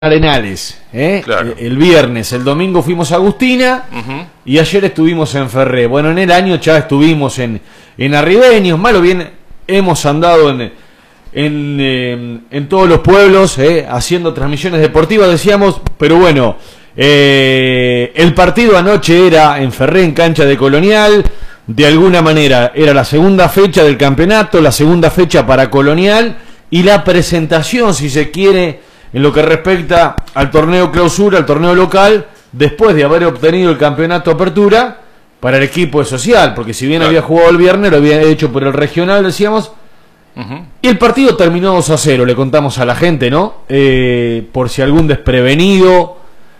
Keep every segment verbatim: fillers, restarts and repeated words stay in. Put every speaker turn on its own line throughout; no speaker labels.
Arenales, ¿eh?
Claro.
El viernes, el domingo fuimos a Agustina uh-huh. y ayer estuvimos en Ferré. Bueno, en el año ya estuvimos en, en Arribeños, mal o bien hemos andado en, en, eh, en todos los pueblos eh, haciendo transmisiones deportivas, decíamos, pero bueno, eh, el partido anoche era en Ferré, en cancha de Colonial, de alguna manera era la segunda fecha del campeonato, la segunda fecha para Colonial y la presentación, si se quiere, en lo que respecta al torneo clausura, al torneo local, después de haber obtenido el campeonato apertura para el equipo de Social, porque si bien claro. había jugado el viernes, lo había hecho por el regional, decíamos, uh-huh. y el partido terminó dos a cero, le contamos a la gente, ¿no? Eh, por si algún desprevenido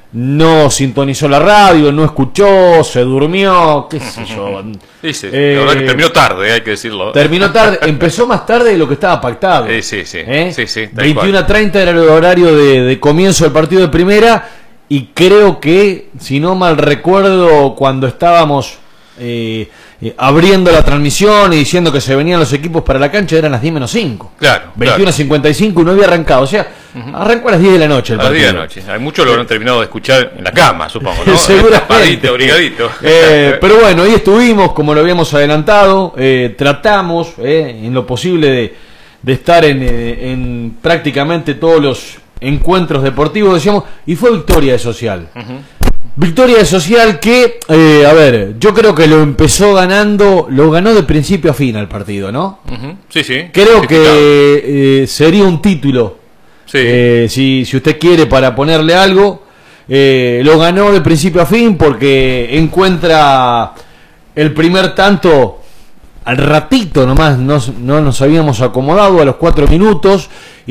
no sintonizó la radio, no escuchó, se durmió, qué sé yo.
Sí, sí. Eh, la verdad que terminó tarde, hay que decirlo.
Terminó tarde, empezó más tarde de lo que estaba pactado.
Sí, sí, sí.
¿Eh?
sí, sí
veintiuno a treinta era el horario de, de comienzo del partido de primera y creo que, si no mal recuerdo, cuando estábamos eh, eh, abriendo la transmisión y diciendo que se venían los equipos para la cancha, eran las diez menos cinco.
Claro.
veintiuno a cincuenta y cinco y no había arrancado, o sea, uh-huh. arrancó a las diez de la noche el
a las
partido.
diez de la noche. Hay muchos lo han terminado de escuchar en la cama, supongo, ¿no?
Seguramente.
Obligadito.
Eh, pero bueno, ahí estuvimos, como lo habíamos adelantado, eh, tratamos eh, en lo posible de, de estar en, eh, en prácticamente todos los encuentros deportivos, decíamos, y fue victoria de Social. Uh-huh. Victoria de Social que, eh, a ver, yo creo que lo empezó ganando, lo ganó de principio a fin al partido, ¿no?
Uh-huh. Sí, sí.
Creo sí, que eh, sería un título,
sí.
eh, si, si usted quiere, para ponerle algo. Eh, lo ganó de principio a fin porque encuentra el primer tanto al ratito nomás, no, no nos habíamos acomodado a los cuatro minutos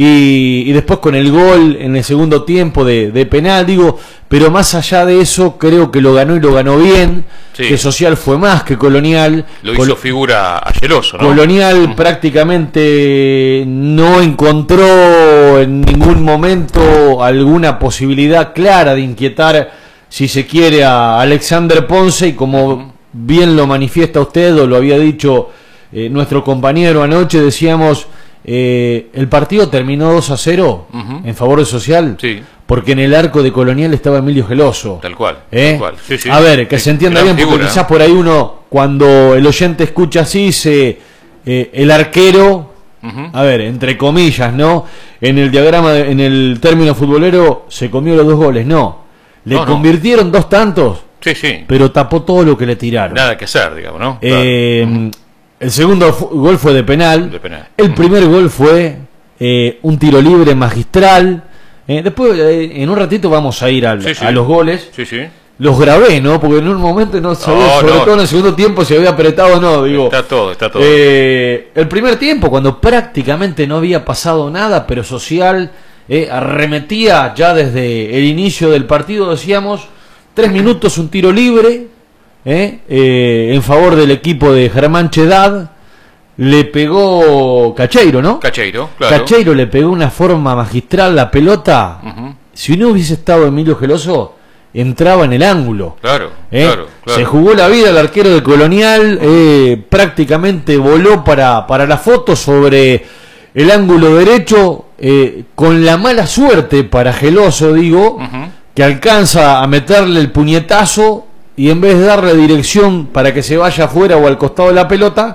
y, y después con el gol en el segundo tiempo de, de penal, digo, pero más allá de eso creo que lo ganó y lo ganó bien, sí. que Social fue más que Colonial.
Lo hizo Col- figura a Geloso, ¿no?
Colonial uh-huh. prácticamente no encontró en ningún momento alguna posibilidad clara de inquietar, si se quiere, a Alexander Ponce y como... Uh-huh. bien lo manifiesta usted o lo había dicho eh, nuestro compañero anoche, decíamos eh, el partido terminó dos a cero uh-huh. en favor de Social,
sí.
porque en el arco de Colonial estaba Emilio Geloso,
tal cual,
¿Eh?
tal cual. Sí, sí.
A ver, que
sí,
se entienda bien, porque quizás por ahí uno, cuando el oyente escucha así, se eh, el arquero, uh-huh. a ver, entre comillas, ¿no? En el diagrama, de, en el término futbolero, se comió los dos goles, no, le no, convirtieron no. dos tantos.
Sí, sí.
Pero tapó todo lo que le tiraron.
Nada que hacer, digamos, ¿no?
Eh,
claro.
El segundo fu- gol fue de penal.
De penal.
El primer gol fue eh, un tiro libre magistral. Eh, después, eh, en un ratito, vamos a ir al,
sí, sí.
a los goles.
Sí, sí.
Los grabé, ¿no? Porque en un momento no sabía, no, sobre no. todo en el segundo tiempo, si había apretado o no. Digo,
está todo, está todo.
Eh, el primer tiempo, cuando prácticamente no había pasado nada, pero Social eh, arremetía ya desde el inicio del partido, decíamos. Tres minutos, un tiro libre ¿eh? Eh, en favor del equipo de Germán Chedad. Le pegó Cacheiro, ¿no?
Cacheiro, claro.
Cacheiro le pegó una forma magistral la pelota. Uh-huh. Si no hubiese estado Emilio Geloso, entraba en el ángulo.
Claro,
¿eh?
claro, claro.
Se jugó la vida el arquero de Colonial. Eh, prácticamente voló para, para la foto sobre el ángulo derecho. Eh, con la mala suerte para Geloso, digo. Uh-huh. Que alcanza a meterle el puñetazo y en vez de darle dirección para que se vaya afuera o al costado de la pelota,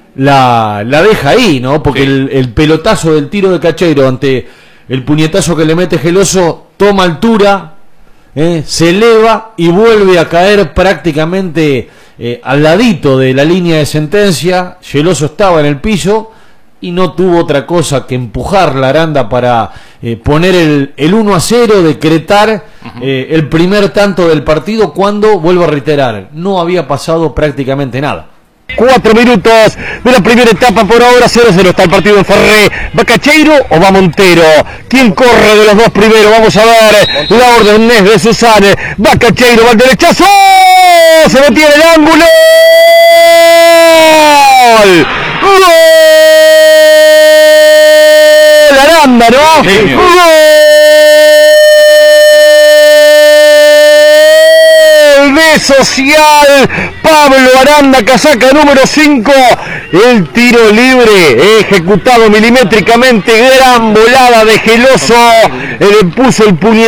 la, la deja ahí, ¿no? Porque sí. el, el pelotazo del tiro de Cacheiro ante el puñetazo que le mete Geloso toma altura, ¿eh? se eleva y vuelve a caer prácticamente eh, al ladito de la línea de sentencia. Geloso estaba en el piso y no tuvo otra cosa que empujar la Aranda para eh, poner el, el uno a cero, decretar uh-huh. eh, el primer tanto del partido cuando, vuelvo a reiterar, no había pasado prácticamente nada.
Cuatro minutos de la primera etapa, por ahora cero cero está el partido en Ferré. ¿Va Cacheiro o va Montero? ¿Quién corre de los dos primero? Vamos a ver la orden es de Susane. Va Cacheiro, va el derechazo, se metía en el ángulo. ¡Gol! Aranda, ¿no?
Sí,
¡gol de Social! Pablo Aranda, casaca número cinco. El tiro libre ejecutado milimétricamente, gran volada de Geloso le puso el puñetazo